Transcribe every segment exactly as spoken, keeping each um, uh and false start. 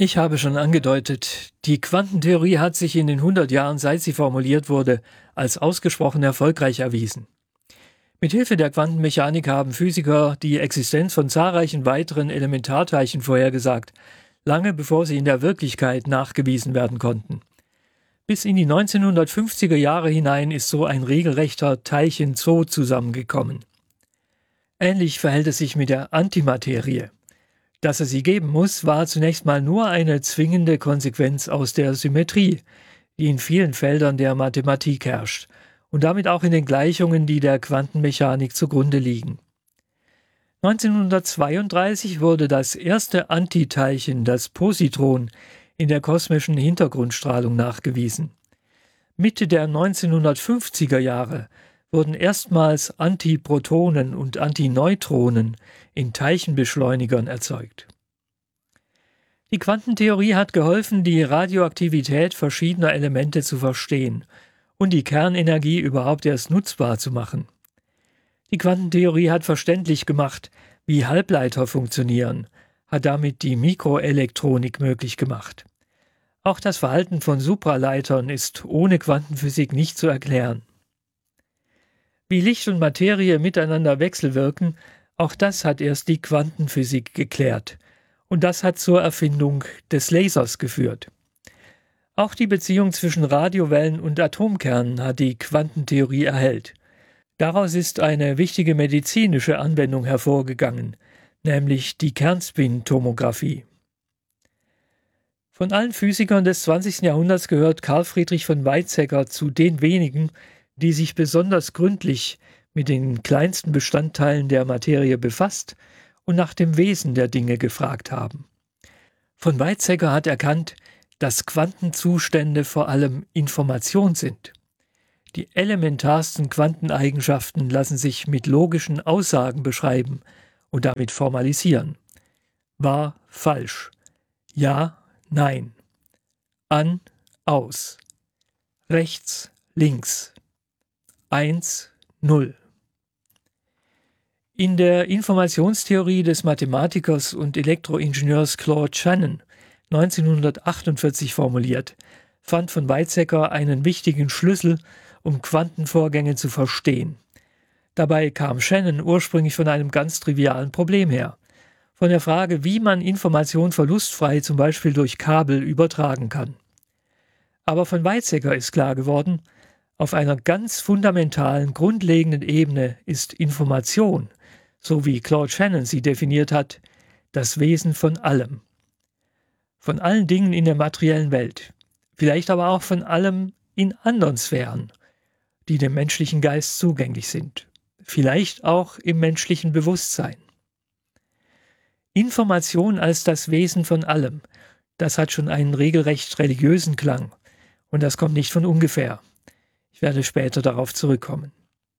Ich habe schon angedeutet, die Quantentheorie hat sich in den hundert Jahren, seit sie formuliert wurde, als ausgesprochen erfolgreich erwiesen. Mithilfe der Quantenmechanik haben Physiker die Existenz von zahlreichen weiteren Elementarteilchen vorhergesagt, lange bevor sie in der Wirklichkeit nachgewiesen werden konnten. Bis in die neunzehnhundertfünfziger Jahre hinein ist so ein regelrechter Teilchenzoo zusammengekommen. Ähnlich verhält es sich mit der Antimaterie. Dass es sie geben muss, war zunächst mal nur eine zwingende Konsequenz aus der Symmetrie, die in vielen Feldern der Mathematik herrscht und damit auch in den Gleichungen, die der Quantenmechanik zugrunde liegen. neunzehnhundertzweiunddreißig wurde das erste Antiteilchen, das Positron, in der kosmischen Hintergrundstrahlung nachgewiesen. Mitte der neunzehnhundertfünfziger Jahre wurden erstmals Antiprotonen und Antineutronen in Teilchenbeschleunigern erzeugt. Die Quantentheorie hat geholfen, die Radioaktivität verschiedener Elemente zu verstehen und die Kernenergie überhaupt erst nutzbar zu machen. Die Quantentheorie hat verständlich gemacht, wie Halbleiter funktionieren, hat damit die Mikroelektronik möglich gemacht. Auch das Verhalten von Supraleitern ist ohne Quantenphysik nicht zu erklären. Wie Licht und Materie miteinander wechselwirken, auch das hat erst die Quantenphysik geklärt. Und das hat zur Erfindung des Lasers geführt. Auch die Beziehung zwischen Radiowellen und Atomkernen hat die Quantentheorie erhellt. Daraus ist eine wichtige medizinische Anwendung hervorgegangen, nämlich die Kernspintomographie. Von allen Physikern des zwanzigsten Jahrhunderts gehört Carl Friedrich von Weizsäcker zu den wenigen, die sich besonders gründlich mit den kleinsten Bestandteilen der Materie befasst und nach dem Wesen der Dinge gefragt haben. Von Weizsäcker hat erkannt, dass Quantenzustände vor allem Information sind. Die elementarsten Quanteneigenschaften lassen sich mit logischen Aussagen beschreiben und damit formalisieren. Wahr, falsch. Ja, nein. An, aus. Rechts, links. Eins, null. In der Informationstheorie des Mathematikers und Elektroingenieurs Claude Shannon, neunzehnhundertachtundvierzig formuliert, fand von Weizsäcker einen wichtigen Schlüssel, um Quantenvorgänge zu verstehen. Dabei kam Shannon ursprünglich von einem ganz trivialen Problem her, von der Frage, wie man Information verlustfrei zum Beispiel durch Kabel übertragen kann. Aber von Weizsäcker ist klar geworden, auf einer ganz fundamentalen, grundlegenden Ebene ist Information, so wie Claude Shannon sie definiert hat, das Wesen von allem. Von allen Dingen in der materiellen Welt, vielleicht aber auch von allem in anderen Sphären, die dem menschlichen Geist zugänglich sind, vielleicht auch im menschlichen Bewusstsein. Information als das Wesen von allem, das hat schon einen regelrecht religiösen Klang und das kommt nicht von ungefähr. Ich werde später darauf zurückkommen.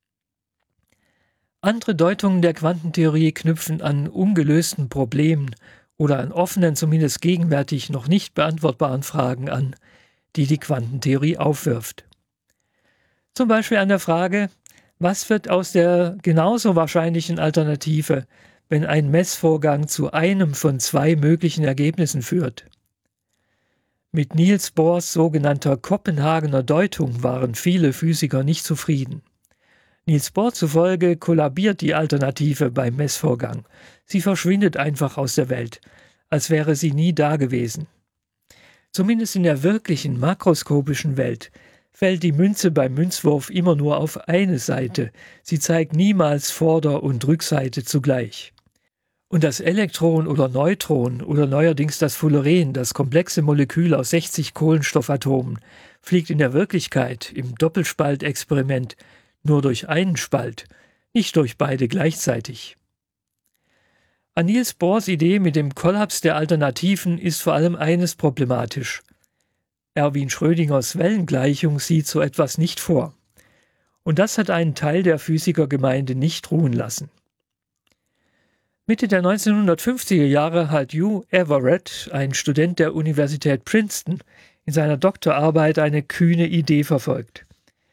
Andere Deutungen der Quantentheorie knüpfen an ungelösten Problemen oder an offenen, zumindest gegenwärtig noch nicht beantwortbaren Fragen an, die die Quantentheorie aufwirft. Zum Beispiel an der Frage, was wird aus der genauso wahrscheinlichen Alternative, wenn ein Messvorgang zu einem von zwei möglichen Ergebnissen führt? Mit Niels Bohrs sogenannter Kopenhagener Deutung waren viele Physiker nicht zufrieden. Niels Bohr zufolge kollabiert die Alternative beim Messvorgang. Sie verschwindet einfach aus der Welt, als wäre sie nie dagewesen. Zumindest in der wirklichen makroskopischen Welt fällt die Münze beim Münzwurf immer nur auf eine Seite. Sie zeigt niemals Vorder- und Rückseite zugleich. Und das Elektron oder Neutron oder neuerdings das Fullerén, das komplexe Molekül aus sechzig Kohlenstoffatomen, fliegt in der Wirklichkeit im Doppelspaltexperiment nur durch einen Spalt, nicht durch beide gleichzeitig. An Niels Bohrs Idee mit dem Kollaps der Alternativen ist vor allem eines problematisch. Erwin Schrödingers Wellengleichung sieht so etwas nicht vor. Und das hat einen Teil der Physikergemeinde nicht ruhen lassen. Mitte der neunzehnhundertfünfziger Jahre hat Hugh Everett, ein Student der Universität Princeton, in seiner Doktorarbeit eine kühne Idee verfolgt.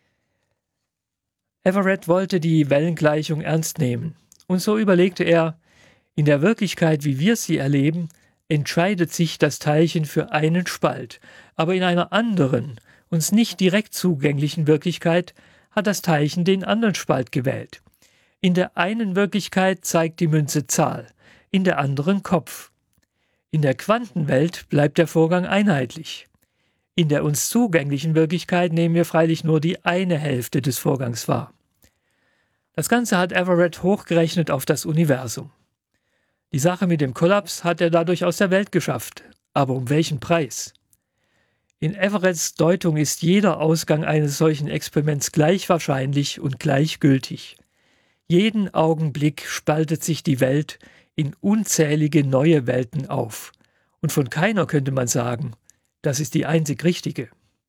Everett wollte die Wellengleichung ernst nehmen, und so überlegte er, in der Wirklichkeit, wie wir sie erleben, entscheidet sich das Teilchen für einen Spalt, aber in einer anderen, uns nicht direkt zugänglichen Wirklichkeit hat das Teilchen den anderen Spalt gewählt. In der einen Wirklichkeit zeigt die Münze Zahl, in der anderen Kopf. In der Quantenwelt bleibt der Vorgang einheitlich. In der uns zugänglichen Wirklichkeit nehmen wir freilich nur die eine Hälfte des Vorgangs wahr. Das Ganze hat Everett hochgerechnet auf das Universum. Die Sache mit dem Kollaps hat er dadurch aus der Welt geschafft. Aber um welchen Preis? In Everetts Deutung ist jeder Ausgang eines solchen Experiments gleich wahrscheinlich und gleichgültig. Jeden Augenblick spaltet sich die Welt in unzählige neue Welten auf. Und von keiner könnte man sagen, das ist die einzig richtige.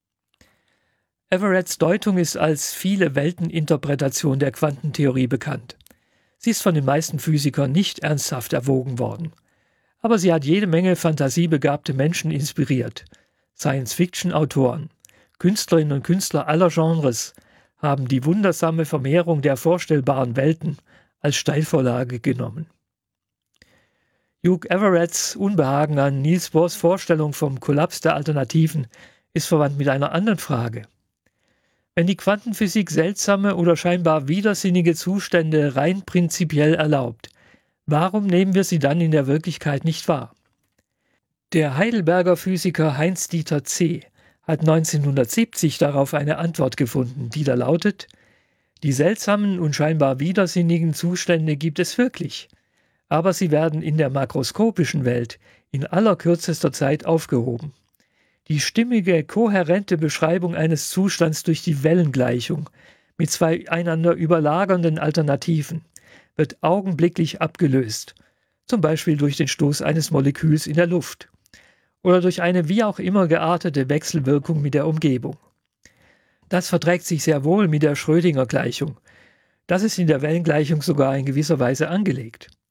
Everetts Deutung ist als Viele-Welten-Interpretation der Quantentheorie bekannt. Sie ist von den meisten Physikern nicht ernsthaft erwogen worden. Aber sie hat jede Menge fantasiebegabte Menschen inspiriert. Science-Fiction-Autoren, Künstlerinnen und Künstler aller Genres haben die wundersame Vermehrung der vorstellbaren Welten als Steilvorlage genommen. Hugh Everetts Unbehagen an Niels Bohrs Vorstellung vom Kollaps der Alternativen ist verwandt mit einer anderen Frage. Wenn die Quantenphysik seltsame oder scheinbar widersinnige Zustände rein prinzipiell erlaubt, warum nehmen wir sie dann in der Wirklichkeit nicht wahr? Der Heidelberger Physiker Heinz-Dieter Zeh hat neunzehnhundertsiebzig darauf eine Antwort gefunden, die da lautet: Die seltsamen und scheinbar widersinnigen Zustände gibt es wirklich, aber sie werden in der makroskopischen Welt in allerkürzester Zeit aufgehoben. Die stimmige, kohärente Beschreibung eines Zustands durch die Wellengleichung mit zwei einander überlagernden Alternativen wird augenblicklich abgelöst, zum Beispiel durch den Stoß eines Moleküls in der Luft oder durch eine wie auch immer geartete Wechselwirkung mit der Umgebung. Das verträgt sich sehr wohl mit der Schrödinger-Gleichung. Das ist in der Wellengleichung sogar in gewisser Weise angelegt.